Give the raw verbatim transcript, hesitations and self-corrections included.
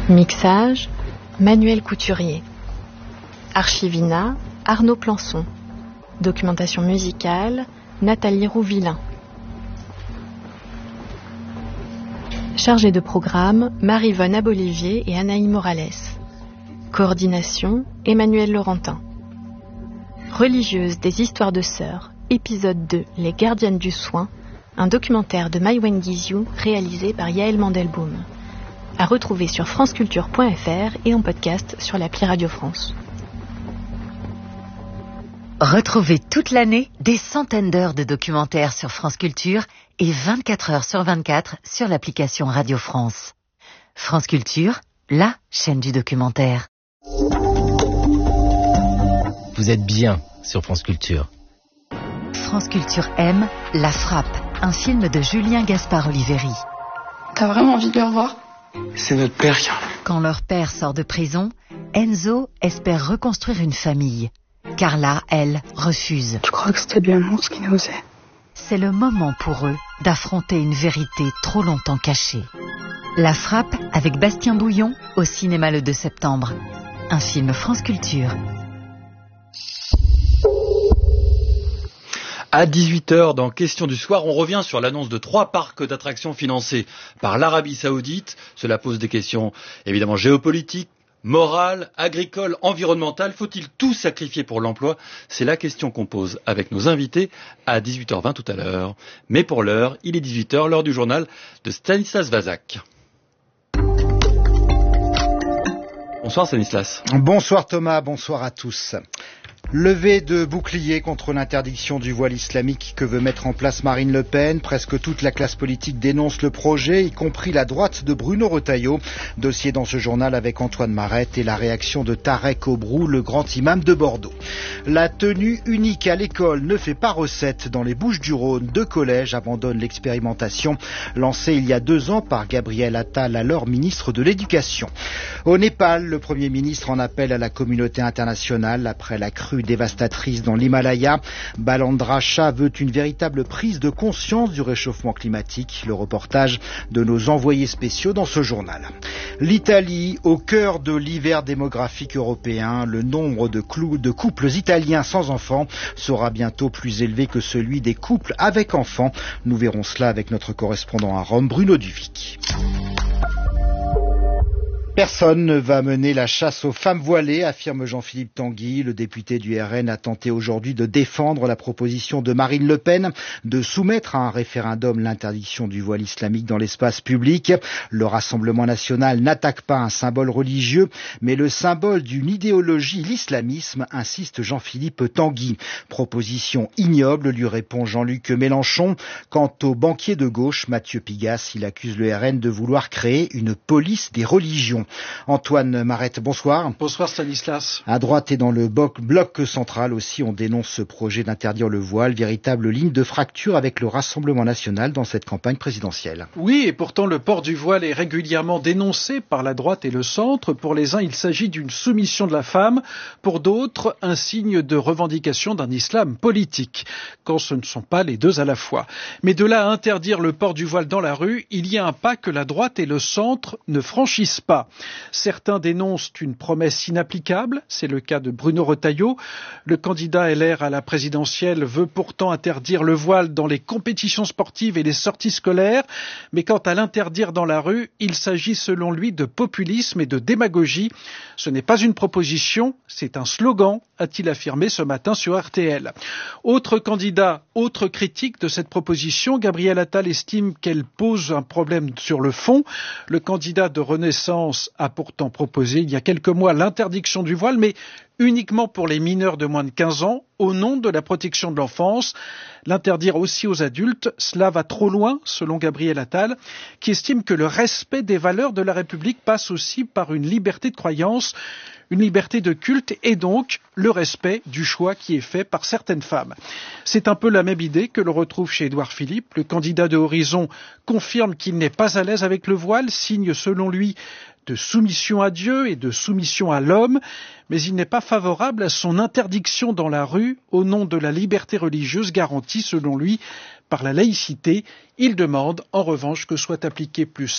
Mixage, Manuel Couturier. Archivina, Arnaud Plançon. Documentation musicale, Nathalie Rouvillain. Chargée de programme, Marie-Vonne Abolivier et Anaïs Morales. Coordination, Emmanuel Laurentin. Religieuse des histoires de sœurs, épisode deux, Les gardiennes du soin, un documentaire de Maïwenn Guizhou réalisé par Yaël Mandelbaum. À retrouver sur franceculture point f r et en podcast sur l'appli Radio France. Retrouvez toute l'année des centaines d'heures de documentaires sur France Culture et vingt-quatre heures sur vingt-quatre sur l'application Radio France. France Culture, la chaîne du documentaire. Vous êtes bien sur France Culture. France Culture aime La Frappe, un film de Julien Gaspard Oliveri. T'as vraiment envie de le revoir ? C'est notre père qui... Quand leur père sort de prison, Enzo espère reconstruire une famille. Carla, elle, refuse. Tu crois que c'était lui un monstre qui nous osait ? C'est le moment pour eux d'affronter une vérité trop longtemps cachée. La Frappe avec Bastien Bouillon au cinéma le deux septembre. Un film France Culture. À dix-huit heures, dans Question du soir, on revient sur l'annonce de trois parcs d'attractions financés par l'Arabie Saoudite. Cela pose des questions évidemment géopolitiques, morales, agricoles, environnementales. Faut-il tout sacrifier pour l'emploi ? C'est la question qu'on pose avec nos invités à dix-huit heures vingt tout à l'heure. Mais pour l'heure, il est dix-huit heures, l'heure du journal de Stanislas Vazak. Bonsoir Stanislas. Bonsoir Thomas, bonsoir à tous. Levée de bouclier contre l'interdiction du voile islamique que veut mettre en place Marine Le Pen. Presque toute la classe politique dénonce le projet, y compris la droite de Bruno Retailleau. Dossier dans ce journal avec Antoine Marette et la réaction de Tarek Obrou, le grand imam de Bordeaux. La tenue unique à l'école ne fait pas recette. Dans les Bouches-du-Rhône, deux collèges abandonnent l'expérimentation lancée il y a deux ans par Gabriel Attal, alors ministre de l'Éducation. Au Népal, le Premier ministre en appelle à la communauté internationale après la crue dévastatrice dans l'Himalaya. Balandra Shah veut une véritable prise de conscience du réchauffement climatique. Le reportage de nos envoyés spéciaux dans ce journal. L'Italie, au cœur de l'hiver démographique européen, le nombre de, clou- de couples italiens sans enfants sera bientôt plus élevé que celui des couples avec enfants. Nous verrons cela avec notre correspondant à Rome, Bruno Duvic. Personne ne va mener la chasse aux femmes voilées, affirme Jean-Philippe Tanguy. Le député du R N a tenté aujourd'hui de défendre la proposition de Marine Le Pen de soumettre à un référendum l'interdiction du voile islamique dans l'espace public. Le Rassemblement national n'attaque pas un symbole religieux, mais le symbole d'une idéologie, l'islamisme, insiste Jean-Philippe Tanguy. Proposition ignoble, lui répond Jean-Luc Mélenchon. Quant au banquier de gauche, Mathieu Pigasse, il accuse le R N de vouloir créer une police des religions. Antoine Marette, bonsoir. Bonsoir Stanislas. À droite et dans le bloc central aussi, on dénonce ce projet d'interdire le voile, véritable ligne de fracture avec le Rassemblement national dans cette campagne présidentielle. Oui, et pourtant le port du voile est régulièrement dénoncé par la droite et le centre. Pour les uns, il s'agit d'une soumission de la femme. Pour d'autres, un signe de revendication d'un islam politique, quand ce ne sont pas les deux à la fois. Mais de là à interdire le port du voile dans la rue, il y a un pas que la droite et le centre ne franchissent pas. Certains dénoncent une promesse inapplicable, c'est le cas de Bruno Retailleau. Le candidat L R à la présidentielle veut pourtant interdire le voile dans les compétitions sportives et les sorties scolaires, mais quant à l'interdire dans la rue, il s'agit selon lui de populisme et de démagogie. Ce n'est pas une proposition, c'est un slogan, a-t-il affirmé ce matin sur R T L. Autre candidat, autre critique de cette proposition, Gabriel Attal estime qu'elle pose un problème sur le fond. Le candidat de Renaissance a pourtant proposé il y a quelques mois l'interdiction du voile, mais uniquement pour les mineurs de moins de quinze ans, au nom de la protection de l'enfance. L'interdire aussi aux adultes, cela va trop loin, selon Gabriel Attal, qui estime que le respect des valeurs de la République passe aussi par une liberté de croyance, une liberté de culte et donc le respect du choix qui est fait par certaines femmes. C'est un peu la même idée que l'on retrouve chez Édouard Philippe. Le candidat de Horizon confirme qu'il n'est pas à l'aise avec le voile, signe selon lui de soumission à Dieu et de soumission à l'homme, mais il n'est pas favorable à son interdiction dans la rue au nom de la liberté religieuse garantie, selon lui, par la laïcité. Il demande, en revanche, que soit appliquée plus